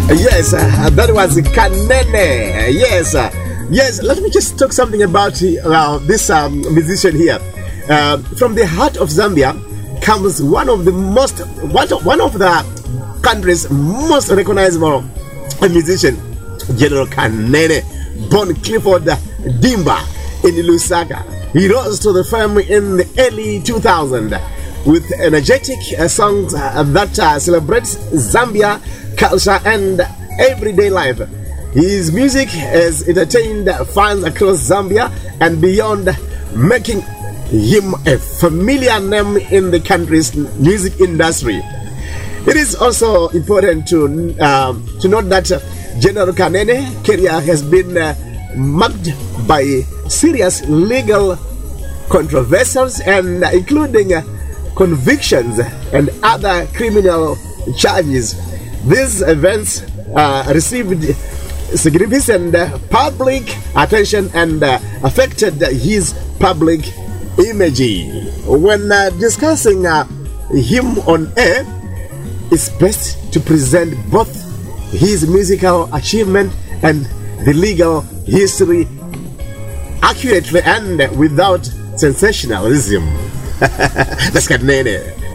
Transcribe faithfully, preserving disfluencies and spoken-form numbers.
Yes, uh, that was Kanene. Yes, uh, yes. Let me just talk something about uh, this um, musician here. Uh, from the heart of Zambia comes one of the most, one of, one of the country's most recognizable musician, General Kanene, born Clifford Dimba in Lusaka. He rose to the fame in the early two thousands with energetic uh, songs uh, that uh, celebrates Zambia culture and everyday life. His music has entertained fans across Zambia and beyond, making him a familiar name in the country's music industry. It is also important to um, to note that uh, General Kanene career has been uh, marked by serious legal controversies and uh, including uh, convictions and other criminal charges. These events uh, received significant uh, public attention and uh, affected his public image. When uh, discussing uh, him on air, it's best to present both his musical achievement and the legal history accurately and without sensationalism. That's Kanene.